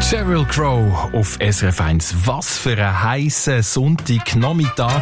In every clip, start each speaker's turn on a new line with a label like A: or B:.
A: Sheryl Crow auf SRF 1. Was für ein heißer Sonntagnachmittag.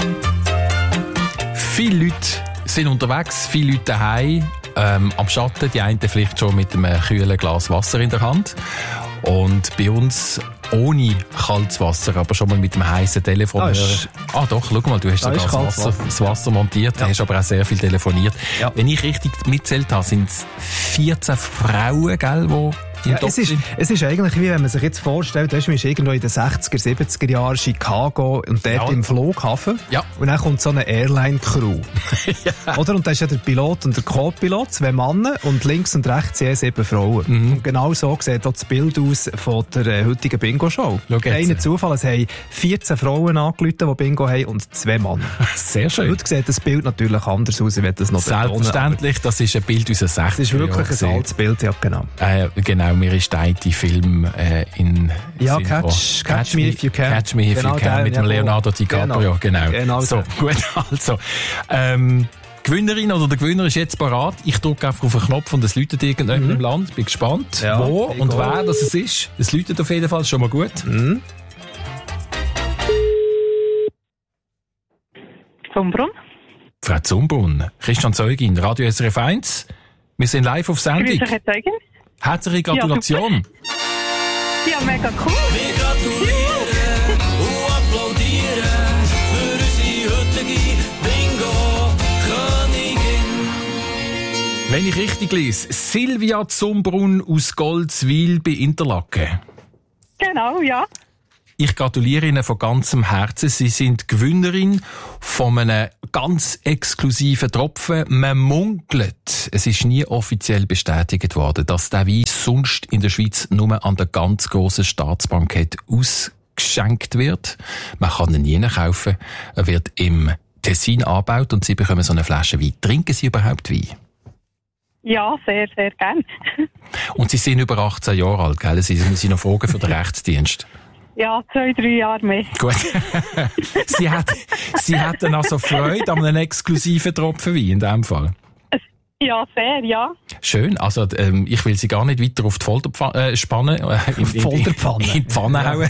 A: Viele Leute sind unterwegs, viele Leute daheim, am Schatten, die einen vielleicht schon mit einem kühlen Glas Wasser in der Hand. Und bei uns ohne kaltes Wasser, aber schon mal mit dem heißen Telefonhörer. Doch, schau mal, du hast sogar das Wasser montiert, hast aber auch sehr viel telefoniert. Ja. Wenn ich richtig mitzählt habe, sind es 14 Frauen, gell, die
B: es ist eigentlich wie wenn man sich jetzt vorstellt, man ist irgendwo in den 60er, 70er Jahren Chicago und dort im Flughafen und dann kommt so eine Airline-Crew. Oder? Und da ist ja der Pilot und der Co-Pilot, 2 Männer und links und rechts 7 Frauen. Und genau so sieht auch das Bild aus von der heutigen Bingo-Show. Kein Zufall, es haben 14 Frauen angerufen, die Bingo haben und 2 Männer. Sehr schön. Heute sieht das Bild natürlich anders aus, ich werde das noch betonen.
A: Selbstverständlich, das ist ein Bild aus den 60er Jahren.
B: Das ist wirklich ein altes Bild, ja genau.
A: Genau, mir ist der Film
B: Catch Me If You Can.
A: Catch Me If You Can mit dem Leonardo DiCaprio. Genau. So, gut, also. Gewinnerin oder der Gewinner ist jetzt parat. Ich drücke einfach auf den Knopf und es läutet irgendjemand im Land. Bin gespannt, wo und wer das ist. Es läutet auf jeden Fall schon mal gut.
C: Zumbrunn.
A: Frau Zumbrunn, Christian Zeugin, Radio SRF 1. Wir sind live auf Sendung.
C: Grüße, Herr Zeugin.
A: Herzliche Gratulation.
C: Ja, mega cool.
D: Wir gratulieren und applaudieren für unsere heutige Bingo-Königin.
A: Wenn ich richtig lese, Silvia Zumbrunn aus Goldswil bei Interlaken.
C: Genau, ja.
A: Ich gratuliere Ihnen von ganzem Herzen. Sie sind Gewinnerin von einem ganz exklusiven Tropfen. Man munkelt, es ist nie offiziell bestätigt worden, dass der Wein sonst in der Schweiz nur an der ganz grossen Staatsbankett ausgeschenkt wird. Man kann ihn nie kaufen. Er wird im Tessin angebaut und Sie bekommen so eine Flasche Wein. Trinken Sie überhaupt Wein?
C: Ja, sehr, sehr gern.
A: Und Sie sind über 18 Jahre alt, gell? Sie müssen noch fragen für den Rechtsdienst.
C: Ja, 2-3 Jahre mehr.
A: Gut. Sie hatten also Freude an einem exklusiven Tropfen Wein in diesem Fall?
C: Ja, sehr, ja.
A: Schön. Also, ich will Sie gar nicht weiter auf die Folterpfanne spannen.
B: Folterpfanne.
A: In die Pfanne hauen.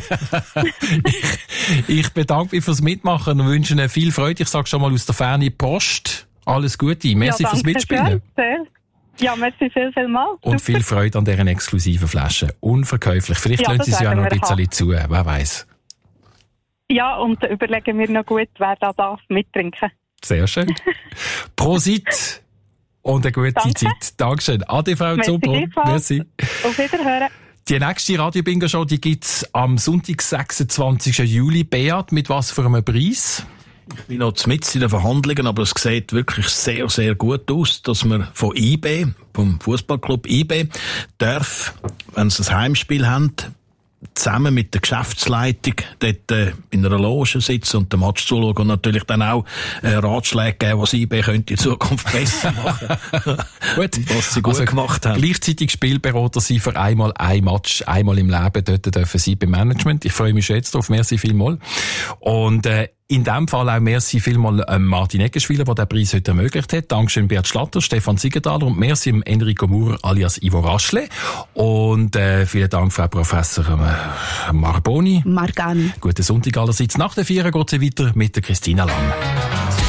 A: Ich bedanke mich fürs Mitmachen und wünsche Ihnen viel Freude. Ich sage schon mal aus der Ferne Post. Alles Gute. Merci fürs Mitspielen.
C: Sehr. Ja, merci viel mal.
A: Und viel Freude an deren exklusiven Flaschen. Unverkäuflich. Vielleicht lassen Sie ja noch ein bisschen zu. Wer weiß.
C: Ja, und überlegen wir noch gut, wer da darf mittrinken.
A: Sehr schön. Prosit und eine gute Zeit. Dankeschön. Ade, Frau Zumbrunn. Merci.
C: Auf Wiederhören.
A: Die nächste Radio-Bingo-Show, die gibt's am Sonntag, 26. Juli. Beat, mit was für einem Preis?
E: Ich bin noch mitten in den Verhandlungen, aber es sieht wirklich sehr, sehr gut aus, dass man von IB, vom Fußballclub IB, darf, wenn sie ein Heimspiel haben, zusammen mit der Geschäftsleitung dort in einer Loge sitzen und den Match zuschauen und natürlich dann auch Ratschläge geben, was IB könnte in Zukunft besser machen.
A: Gut.
E: Was sie gut gemacht haben.
A: Gleichzeitig Spielberater Sie für einmal ein Match, einmal im Leben. Dort dürfen Sie beim Management. Ich freue mich schon jetzt drauf. Merci vielmals. Und in dem Fall auch merci vielmals Martin Eggenschwiler, der den Preis heute ermöglicht hat. Dankeschön Bert Schlatter, Stefan Siegenthaler und merci Enrico Maurer alias Ivo Raschle. Und vielen Dank, Frau Professor Margani.
F: Guten
A: Sonntag allerseits. Nach der 4 geht es weiter mit der Christina Lang.